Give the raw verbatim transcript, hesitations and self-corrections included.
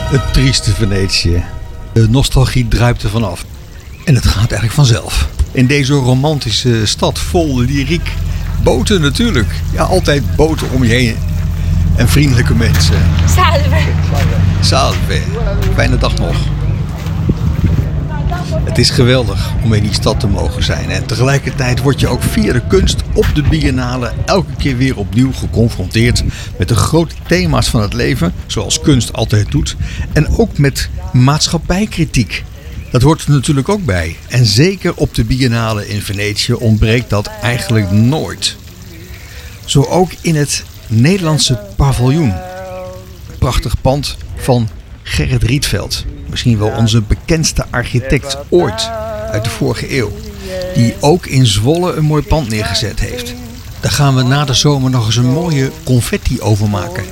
Het trieste Venetië. De nostalgie druipt er vanaf. En het gaat eigenlijk vanzelf. In deze romantische stad vol lyriek. Boten natuurlijk. Ja, altijd boten om je heen. En vriendelijke mensen. Salve. Salve. Fijne dag nog. Het is geweldig om in die stad te mogen zijn. En tegelijkertijd word je ook via de kunst op de biennale elke keer weer opnieuw geconfronteerd met de grote thema's van het leven, zoals kunst altijd doet. En ook met maatschappijkritiek. Dat hoort er natuurlijk ook bij. En zeker op de biennale in Venetië ontbreekt dat eigenlijk nooit. Zo ook in het Nederlandse paviljoen. Prachtig pand van Gerrit Rietveld. Misschien wel onze bekendste architect ooit uit de vorige eeuw. Die ook in Zwolle een mooi pand neergezet heeft. Daar gaan we na de zomer nog eens een mooie confetti over maken.